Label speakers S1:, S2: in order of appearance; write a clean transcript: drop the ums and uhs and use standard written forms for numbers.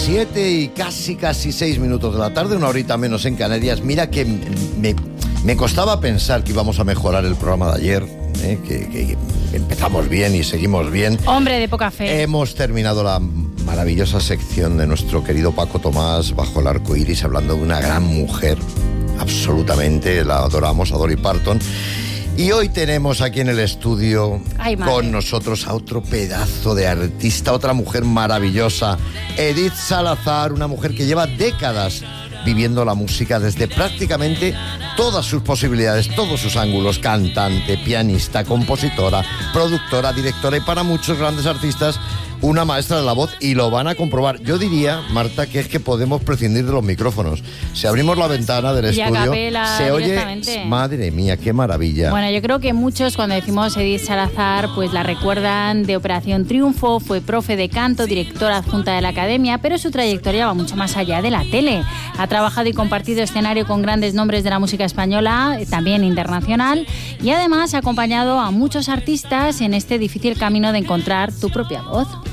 S1: 7 y casi 6 minutos de la tarde, una horita menos en Canarias. Mira que me costaba pensar que íbamos a mejorar el programa de ayer, que empezamos bien y seguimos bien.
S2: Hombre de poca fe.
S1: Hemos terminado la maravillosa sección de nuestro querido Paco Tomás, Bajo el arco iris, hablando de una gran mujer, absolutamente, la adoramos, a Dolly Parton. Y hoy tenemos aquí en el estudio con nosotros a otro pedazo de artista, otra mujer maravillosa, Edith Salazar, una mujer que lleva décadas viviendo la música desde prácticamente todas sus posibilidades, todos sus ángulos: cantante, pianista, compositora, productora, directora y para muchos grandes artistas una maestra de la voz, y lo van a comprobar. Yo diría, Marta, que es que podemos prescindir de los micrófonos. Si abrimos la ventana del estudio, se oye, madre mía, qué maravilla.
S2: Bueno, yo creo que muchos, cuando decimos Edith Salazar, pues la recuerdan de Operación Triunfo. Fue profe de canto, directora adjunta de la Academia, pero su trayectoria va mucho más allá de la tele. Ha trabajado y compartido escenario con grandes nombres de la música española, también internacional, y además ha acompañado a muchos artistas en este difícil camino de encontrar tu propia voz.